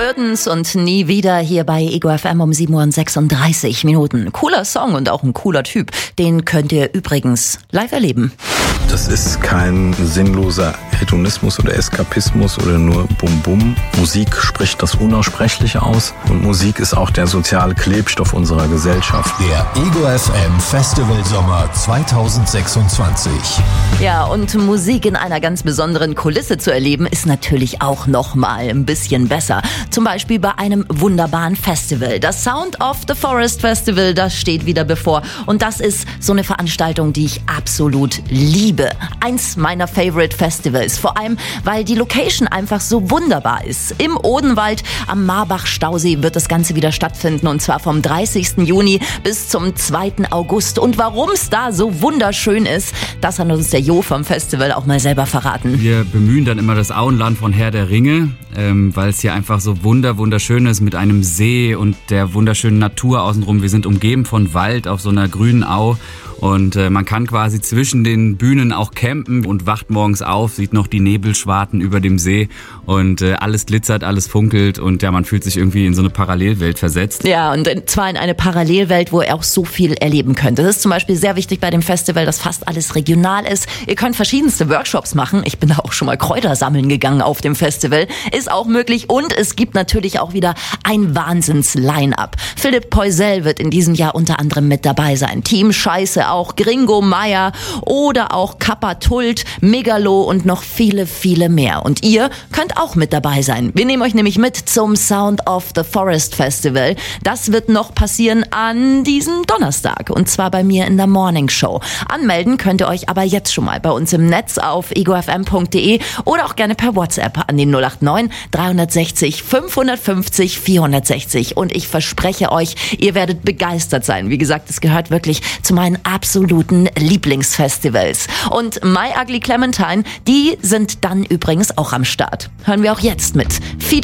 Burdens und Nie wieder hier bei Ego FM um 7:36 Uhr. Cooler Song und auch ein cooler Typ. Den könnt ihr übrigens live erleben. Das ist kein sinnloser Hedonismus oder Eskapismus oder nur Bum-Bum. Musik spricht das Unaussprechliche aus und Musik ist auch der soziale Klebstoff unserer Gesellschaft. Der Ego FM Festival Sommer 2026. Ja, und Musik in einer ganz besonderen Kulisse zu erleben, ist natürlich auch nochmal ein bisschen besser. Zum Beispiel bei einem wunderbaren Festival. Das Sound of the Forest Festival, das steht wieder bevor. Und das ist so eine Veranstaltung, die ich absolut liebe. Eins meiner Favorite Festivals. Vor allem, weil die Location einfach so wunderbar ist. Im Odenwald am Marbach-Stausee wird das Ganze wieder stattfinden. Und zwar vom 30. Juni bis zum 2. August. Und warum es da so wunderschön ist, das hat uns der Jo vom Festival auch mal selber verraten. Wir bemühen dann immer das Auenland von Herr der Ringe, weil es hier einfach so wunderschön ist mit einem See und der wunderschönen Natur außenrum. Wir sind umgeben von Wald auf so einer grünen Au. Und man kann quasi zwischen den Bühnen auch campen und wacht morgens auf, sieht noch die Nebelschwarten über dem See und alles glitzert, alles funkelt und ja, man fühlt sich irgendwie in so eine Parallelwelt versetzt. Ja, und zwar in eine Parallelwelt, wo ihr auch so viel erleben könnt. Das ist zum Beispiel sehr wichtig bei dem Festival, dass fast alles regional ist. Ihr könnt verschiedenste Workshops machen. Ich bin da auch schon mal Kräuter sammeln gegangen auf dem Festival. Ist auch möglich und es gibt natürlich auch wieder ein Wahnsinns-Line-Up. Philipp Poisel wird in diesem Jahr unter anderem mit dabei sein. Team Scheiße auch, Gringo Meier oder auch Kappa Tult, Megalo und noch viele, viele mehr. Und ihr könnt auch mit dabei sein. Wir nehmen euch nämlich mit zum Sound of the Forest Festival. Das wird noch passieren an diesem Donnerstag und zwar bei mir in der Morning Show. Anmelden könnt ihr euch aber jetzt schon mal bei uns im Netz auf egofm.de oder auch gerne per WhatsApp an den 089 360 550 460. Und ich verspreche euch, ihr werdet begeistert sein. Wie gesagt, es gehört wirklich zu meinen absoluten Lieblingsfestivals. Und My Ugly Clementine, die sind dann übrigens auch am Start. Hören wir auch jetzt mit.